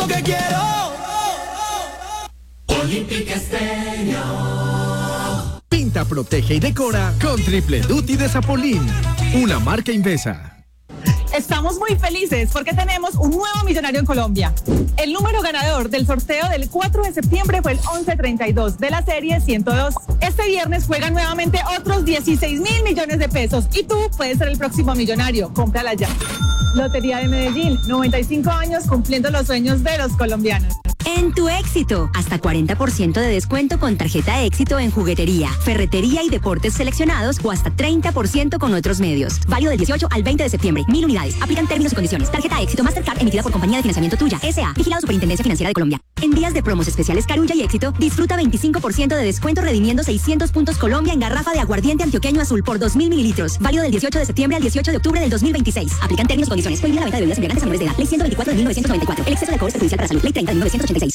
único que quiero. Olímpica Estéreo. Pinta, protege y decora con Triple Duty de Zapolín, una marca Invesa. Estamos muy felices porque tenemos un nuevo millonario en Colombia. El número ganador del sorteo del 4 de septiembre fue el 1132 de la serie 102. Este viernes juegan nuevamente otros 16.000 millones de pesos y tú puedes ser el próximo millonario. Cómprala ya. Lotería de Medellín, 95 años cumpliendo los sueños de los colombianos. En tu éxito, hasta 40% de descuento con tarjeta éxito en juguetería, ferretería y deportes seleccionados o hasta 30% con otros medios. Válido del 18 al 20 de septiembre. 1000 unidades. Aplican términos y condiciones. Tarjeta éxito Mastercard emitida por Compañía de Financiamiento Tuya, S.A. Vigilado Superintendencia Financiera de Colombia. En días de promos especiales Carulla y Éxito, disfruta 25% de descuento redimiendo 600 puntos Colombia en garrafa de aguardiente antioqueño azul por 2.000 mililitros. Válido del 18 de septiembre al 18 de octubre del 2026. Aplican términos y condiciones. Prohibida la venta de bebidas embriagantes a menores de edad. Ley 124 de 1994. El exceso de alcohol es perjudicial para la salud. Ley 30 de 1986.